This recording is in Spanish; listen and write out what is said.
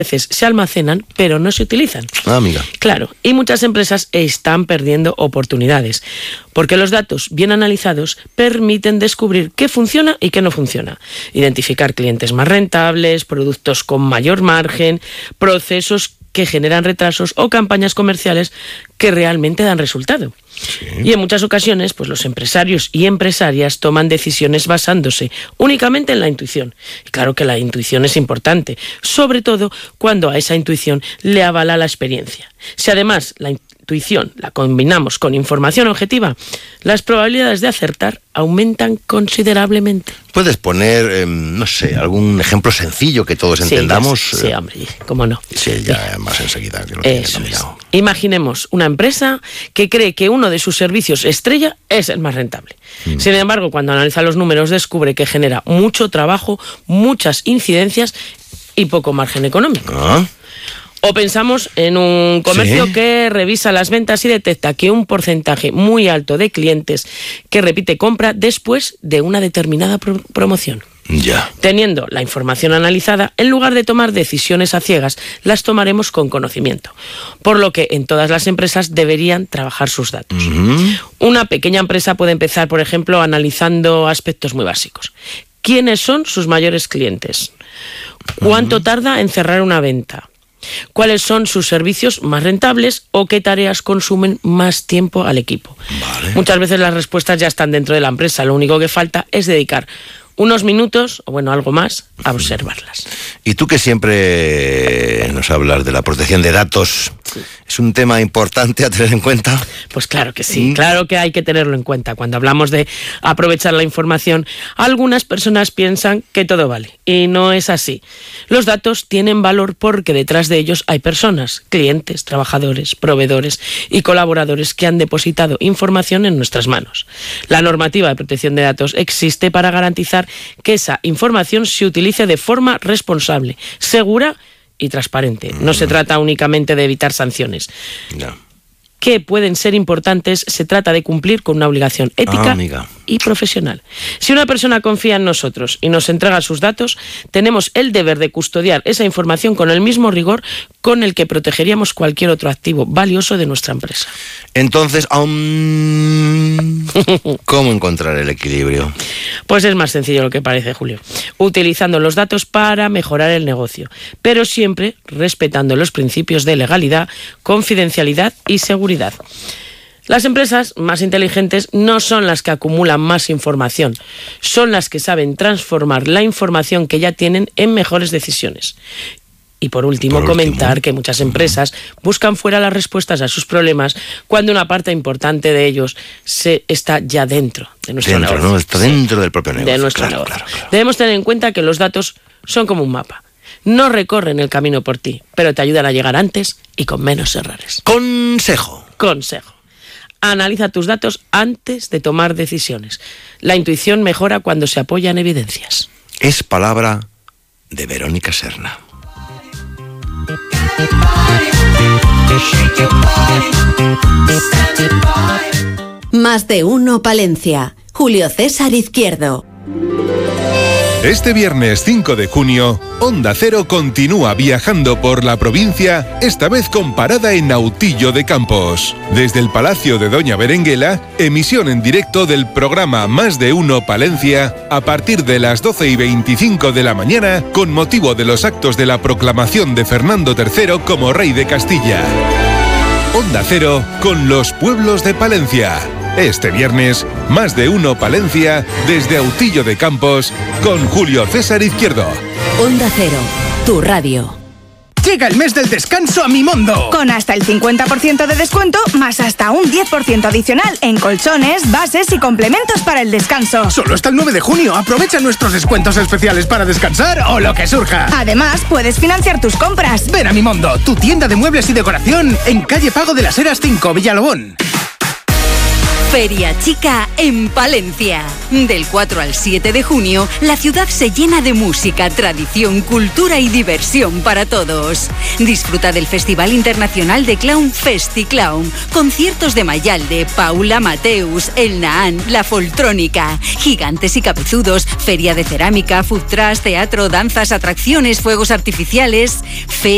veces se almacenan, pero no se utilizan. Amiga. Claro, y muchas empresas están perdiendo oportunidades, porque los datos bien analizados permiten descubrir qué funciona y qué no funciona. Identificar clientes más rentables, productos con mayor margen, procesos que generan retrasos o campañas comerciales que realmente dan resultado. Sí. Y en muchas ocasiones, pues los empresarios y empresarias toman decisiones basándose únicamente en la intuición. Y claro que la intuición es importante, sobre todo cuando a esa intuición le avala la experiencia. Si además la intuición la combinamos con información objetiva, las probabilidades de acertar aumentan considerablemente. ¿Puedes poner, no sé, algún ejemplo sencillo que todos entendamos? Sí, hombre, cómo no. Sí, ya más enseguida que lo tiene cambiado. Imaginemos una empresa que cree que uno de sus servicios estrella es el más rentable. Sin embargo, cuando analiza los números descubre que genera mucho trabajo, muchas incidencias y poco margen económico. O pensamos en un comercio que revisa las ventas y detecta que un porcentaje muy alto de clientes que repite compra después de una determinada promoción. Ya. Teniendo la información analizada, en lugar de tomar decisiones a ciegas, las tomaremos con conocimiento. Por lo que en todas las empresas deberían trabajar sus datos. Una pequeña empresa puede empezar, por ejemplo, analizando aspectos muy básicos. ¿Quiénes son sus mayores clientes? ¿Cuánto tarda en cerrar una venta? ¿Cuáles son sus servicios más rentables o qué tareas consumen más tiempo al equipo? Vale. Muchas veces las respuestas ya están dentro de la empresa, lo único que falta es dedicar unos minutos, o bueno, algo más, a observarlas. Y tú que siempre nos hablas de la protección de datos, ¿es un tema importante a tener en cuenta? Pues claro que sí, claro que hay que tenerlo en cuenta. Cuando hablamos de aprovechar la información, algunas personas piensan que todo vale, y no es así. Los datos tienen valor porque detrás de ellos hay personas, clientes, trabajadores, proveedores y colaboradores que han depositado información en nuestras manos. La normativa de protección de datos existe para garantizar que esa información se utilice de forma responsable, segura y transparente. No se trata únicamente de evitar sanciones. Que pueden ser importantes, se trata de cumplir con una obligación ética y profesional. Si una persona confía en nosotros y nos entrega sus datos, tenemos el deber de custodiar esa información con el mismo rigor con el que protegeríamos cualquier otro activo valioso de nuestra empresa. Entonces, ¿cómo encontrar el equilibrio? Pues es más sencillo de lo que parece, Julio. Utilizando los datos para mejorar el negocio, pero siempre respetando los principios de legalidad, confidencialidad y seguridad. Las empresas más inteligentes no son las que acumulan más información, son las que saben transformar la información que ya tienen en mejores decisiones. Y por último, comentar que muchas empresas buscan fuera las respuestas a sus problemas cuando una parte importante de ellos está ya dentro de nuestro negocio. ¿No? Está dentro del propio negocio. De nuestro negocio. Claro. Debemos tener en cuenta que los datos son como un mapa. No recorren el camino por ti, pero te ayudan a llegar antes y con menos errores. Consejo. Analiza tus datos antes de tomar decisiones. La intuición mejora cuando se apoya en evidencias. Es palabra de Verónica Serna. Más de uno Palencia. Julio César Izquierdo. Este viernes 5 de junio, Onda Cero continúa viajando por la provincia, esta vez con parada en Autillo de Campos. Desde el Palacio de Doña Berenguela, emisión en directo del programa Más de Uno Palencia a partir de las 12:25 de la mañana con motivo de los actos de la proclamación de Fernando III como rey de Castilla. Onda Cero con los pueblos de Palencia. Este viernes, Más de Uno Palencia, desde Autillo de Campos, con Julio César Izquierdo. Onda Cero, tu radio. Llega el mes del descanso a Mimondo. Con hasta el 50% de descuento, más hasta un 10% adicional en colchones, bases y complementos para el descanso. Solo hasta el 9 de junio. Aprovecha nuestros descuentos especiales para descansar o lo que surja. Además, puedes financiar tus compras. Ven a Mimondo, tu tienda de muebles y decoración, en calle Pago de las Heras 5, Villalobón. Feria Chica en Palencia. Del 4 al 7 de junio, la ciudad se llena de música, tradición, cultura y diversión para todos. Disfruta del Festival Internacional de Clown FestiClown, conciertos de Mayalde, Paula Mateus, El Nahán, La Foltrónica, Gigantes y Cabezudos, feria de cerámica, food trucks, teatro, danzas, atracciones, fuegos artificiales.